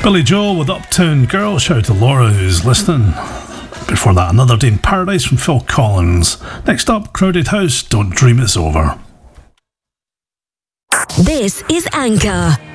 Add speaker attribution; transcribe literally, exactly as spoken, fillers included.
Speaker 1: Billy Joel with Uptown Girl. Shout out to Laura who's listening. Before that, Another Day in Paradise from Phil Collins. Next up, Crowded House, Don't Dream It's Over.
Speaker 2: This is Anchor.